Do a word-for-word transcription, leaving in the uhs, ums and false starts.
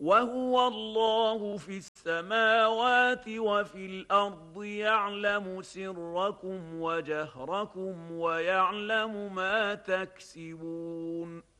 وهو الله في السماوات وفي الأرض يعلم سركم وجهركم ويعلم ما تكسبون.